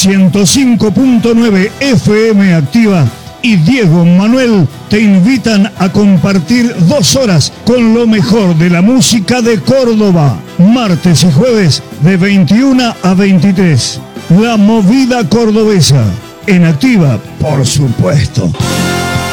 105.9 FM Activa y Diego Manuel te invitan a compartir 2 horas con lo mejor de la música de Córdoba. Martes y jueves de 21 a 23. La movida cordobesa. En Activa, por supuesto.